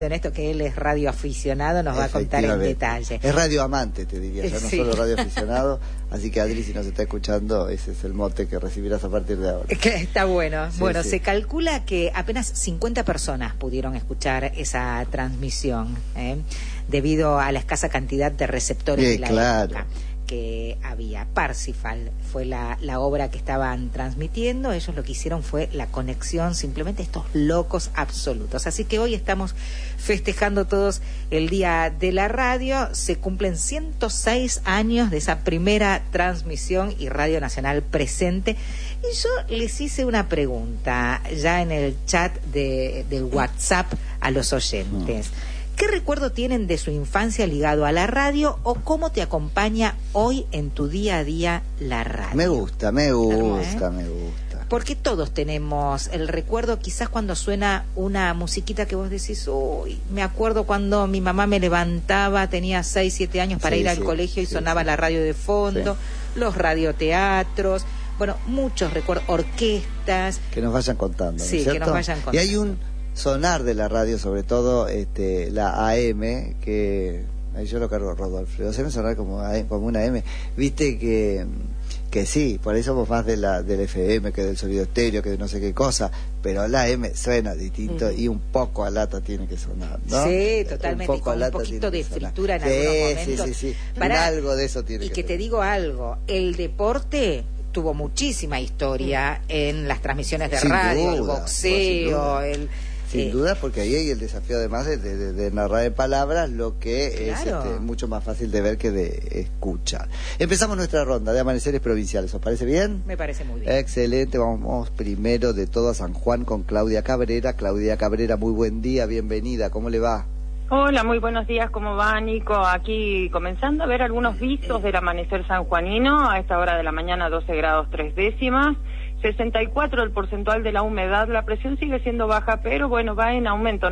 En esto que él es radioaficionado, nos va a contar en detalle. Es radioamante, te diría, ya no solo radioaficionado, así que Adri, si nos está escuchando, ese es el mote que recibirás a partir de ahora. Está bueno. Sí, bueno, sí. Se calcula que apenas 50 personas pudieron escuchar esa transmisión, debido a la escasa cantidad de receptores de la época que había. Parsifal fue la obra que estaban transmitiendo. Ellos lo que hicieron fue la conexión, simplemente estos locos absolutos. Así que hoy estamos festejando todos el Día de la Radio. Se cumplen 106 años de esa primera transmisión y Radio Nacional presente. Y yo les hice una pregunta ya en el chat del WhatsApp a los oyentes. ¿Qué recuerdo tienen de su infancia ligado a la radio o cómo te acompaña hoy en tu día a día la radio? Me gusta. Porque todos tenemos el recuerdo, quizás cuando suena una musiquita que vos decís, uy, me acuerdo cuando mi mamá me levantaba, tenía 6, 7 años para ir al colegio y sonaba la radio de fondo, los radioteatros, bueno, muchos recuerdos, orquestas. Que nos vayan contando, ¿no es cierto? Que nos vayan contando. Y hay un sonar de la radio, sobre todo la AM, que yo lo cargo Rodolfo, lo sé sonar como una AM, viste que sí, por eso somos más del FM que del sonido estéreo, que de no sé qué cosa, pero la AM suena distinto y un poco a lata tiene que sonar, ¿no? Sí, totalmente, y con un poquito de fritura en algunos momentos. Sí. Algo de eso tiene que te digo algo, el deporte tuvo muchísima historia en las transmisiones de radio, el boxeo, Sin duda, porque ahí hay el desafío además de narrar en palabras lo que es mucho más fácil de ver que de escuchar. Empezamos nuestra ronda de amaneceres provinciales, ¿os parece bien? Me parece muy bien. Excelente, vamos primero de todo a San Juan con Claudia Cabrera. Claudia Cabrera, muy buen día, bienvenida, ¿cómo le va? Hola, muy buenos días, ¿cómo va, Nico? Aquí comenzando a ver algunos visos del amanecer sanjuanino, a esta hora de la mañana 12 grados 3 décimas. 64 el porcentual de la humedad, la presión sigue siendo baja, pero bueno, va en aumento,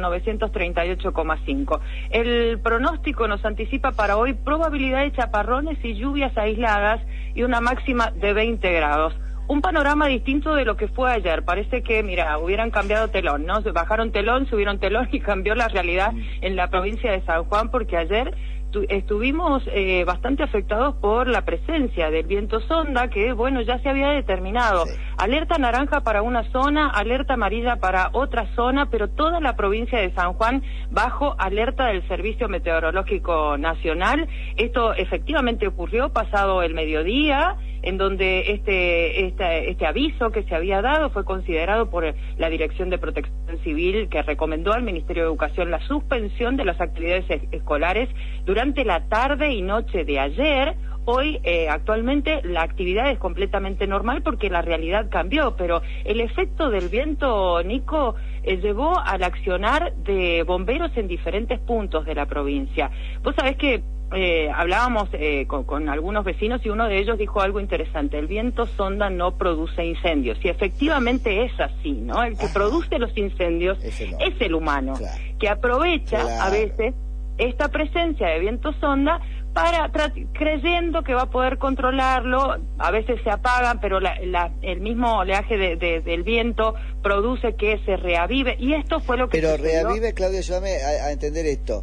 938,5. El pronóstico nos anticipa para hoy probabilidad de chaparrones y lluvias aisladas y una máxima de 20 grados. Un panorama distinto de lo que fue ayer. Parece que, mira, hubieran cambiado telón, ¿no? Bajaron telón, subieron telón y cambió la realidad en la provincia de San Juan, porque ayer estuvimos bastante afectados por la presencia del viento sonda, que bueno, ya se había determinado. Sí. Alerta naranja para una zona, alerta amarilla para otra zona, pero toda la provincia de San Juan bajo alerta del Servicio Meteorológico Nacional. Esto efectivamente ocurrió pasado el mediodía, en donde este aviso que se había dado fue considerado por la Dirección de Protección Civil, que recomendó al Ministerio de Educación la suspensión de las actividades escolares durante la tarde y noche de ayer. Hoy, actualmente, la actividad es completamente normal porque la realidad cambió, pero el efecto del viento, Nico, llevó al accionar de bomberos en diferentes puntos de la provincia. Vos sabés que hablábamos con algunos vecinos y uno de ellos dijo algo interesante: el viento sonda no produce incendios, y efectivamente es así, ¿no? El que produce los incendios es el humano, que aprovecha a veces esta presencia de viento sonda creyendo que va a poder controlarlo. A veces se apagan, pero el mismo oleaje del viento produce que se reavive, y esto fue lo que Pero sucedió. Reavive, Claudia, ayúdame a entender esto.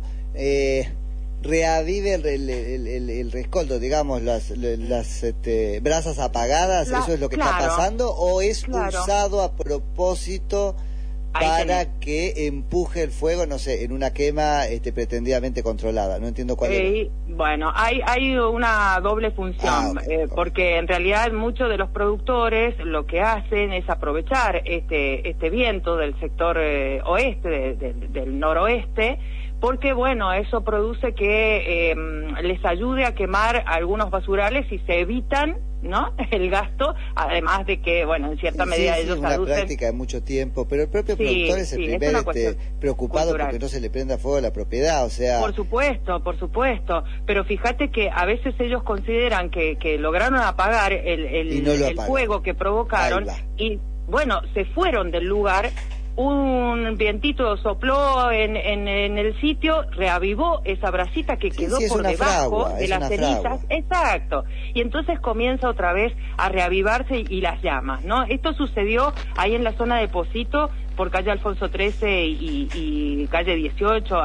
Reavive el rescoldo, digamos, las brasas apagadas, ¿eso es lo que está pasando? ¿O es usado a propósito para que empuje el fuego, no sé, en una quema pretendidamente controlada? No entiendo cuál es. Bueno, hay una doble función, porque en realidad muchos de los productores lo que hacen es aprovechar este viento del sector oeste, del noroeste, porque bueno, eso produce que les ayude a quemar algunos basurales y se evitan, ¿no?, el gasto, además de que, bueno, en cierta medida ellos aducen... es una práctica de mucho tiempo, pero el propio productor es el primer preocupado cultural, porque no se le prenda fuego a la propiedad, o sea... Por supuesto, pero fíjate que a veces ellos consideran que lograron apagar el fuego que provocaron, y bueno, se fueron del lugar. Un vientito sopló en el sitio, reavivó esa brasita que quedó por debajo de las cenizas. Exacto. Y entonces comienza otra vez a reavivarse y las llamas, ¿no? Esto sucedió ahí en la zona de Pocito, por calle Alfonso 13 y calle 18